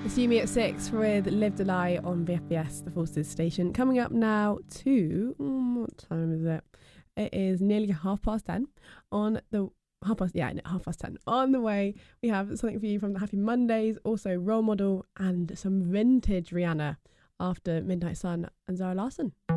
See Me at 6 with Live Delay on VFBS, the Forces station. Coming up now to, what time is it? It is nearly 10:30 on the, 10:30. On the way, we have something for you from the Happy Mondays, also Role Model and some vintage Rihanna after Midnight Sun and Zara Larsson.